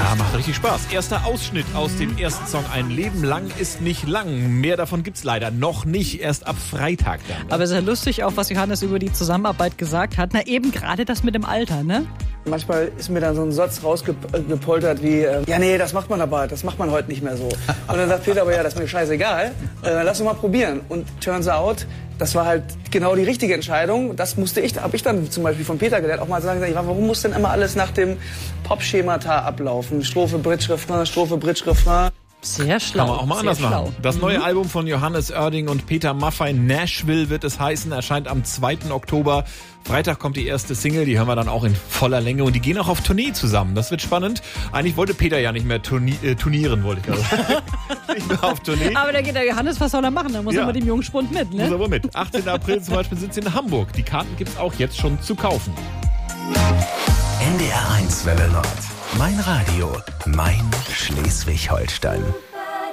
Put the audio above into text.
Ja, macht richtig Spaß. Erster Ausschnitt aus dem ersten Song. Ein Leben lang ist nicht lang. Mehr davon gibt's leider noch nicht. Erst ab Freitag dann. Aber es ist ja lustig auch, was Johannes über die Zusammenarbeit gesagt hat. Na eben gerade das mit dem Alter, ne? Manchmal ist mir dann so ein Satz rausgepoltert wie, ja nee, das macht man aber, das macht man heute nicht mehr so. Und dann sagt Peter aber, ja, das ist mir scheißegal, lass uns mal probieren. Und turns out, das war halt genau die richtige Entscheidung. Das habe ich dann zum Beispiel von Peter gelernt, auch mal sagen, warum muss denn immer alles nach dem Pop-Schemata ablaufen? Strophe, Bridge, Refrain, Strophe, Bridge, Refrain. Sehr schlau. Kann man auch mal anders machen. Das neue Album von Johannes Oerding und Peter Maffay, Nashville wird es heißen, erscheint am 2. Oktober. Freitag kommt die erste Single, die hören wir dann auch in voller Länge. Und die gehen auch auf Tournee zusammen. Das wird spannend. Eigentlich wollte Peter ja nicht mehr turnieren, wollte ich also. Nicht mehr auf Tournee. Aber da geht der Johannes, was soll er machen? Da muss er mit dem Jungspund mit, ne? Muss er wohl mit. 18. April zum Beispiel sind sie in Hamburg. Die Karten gibt's auch jetzt schon zu kaufen. NDR 1 Welle Nord. Mein Radio, mein Schleswig-Holstein.